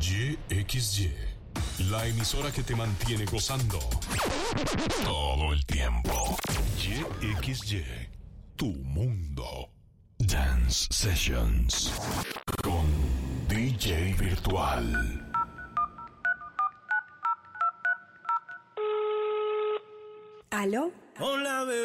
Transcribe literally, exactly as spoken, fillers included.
Y X Y, la emisora que te mantiene gozando todo el tiempo. Y X Y, tu mundo. Dance Sessions con D J Virtual. ¿Aló? Hola, bebé.